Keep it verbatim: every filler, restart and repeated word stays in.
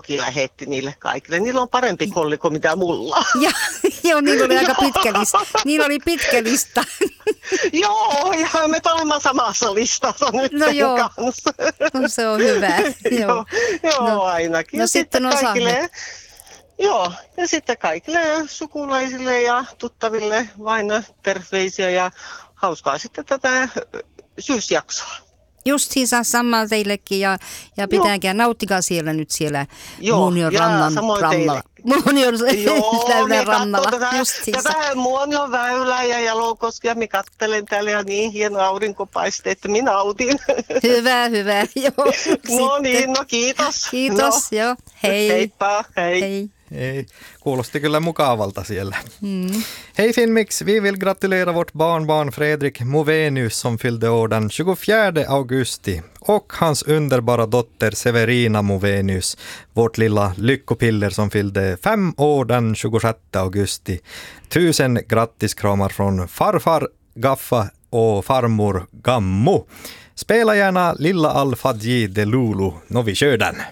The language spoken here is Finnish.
Minnakin lähetti niille kaikille. Niillä on parempi kolli kuin mitä mulla. Ja, joo, niillä oli aika pitkä lista. Niillä oli pitkä lista. Joo, ja me olemme samassa listassa nyt No sen joo. kanssa. No, se on hyvä. Joo, joo, joo no, ainakin. No ja sitten on kaikille, joo, ja sitten kaikille sukulaisille ja tuttaville vain terveisiä ja hauskaa sitten tätä syysjaksoa. Just siis samaa teillekin ja, ja pitääkää, nauttikaa siellä nyt siellä Muonion rannan rannalla. Muonion väylän rannalla. Tätä, just siis. tätä Muonion väylää ja Jalokoskia, minä katselen täällä ja niin hieno aurinkopaiste, että minä nautin. Hyvä, hyvä. Joo, no niin, no kiitos. Kiitos, no. Joo, hei. Heippa, hei. Hei. Ei, kuulosti kyllä mukavalta siellä. Mm. Hej Finnmix, vi vill gratulera vårt barnbarn Fredrik Movenius som fyllde år den tjugofjärde augusti och hans underbara dotter Severina Movenius, vårt lilla lyckopiller som fyllde fem år den tjugosjätte augusti. Tusen grattiskramar från farfar Gaffa och farmor Gammo. Spela gärna Lilla Al-Fadji de Lulu när vi kör den.